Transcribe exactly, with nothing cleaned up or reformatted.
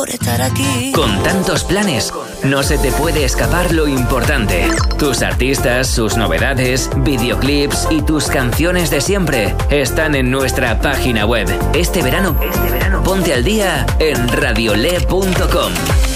por estar aquí. Con tantos planes, no se te puede escapar lo importante. Tus artistas, sus novedades, videoclips y tus canciones de siempre están en nuestra página web. Este verano, este verano, ponte al día en radiole punto com.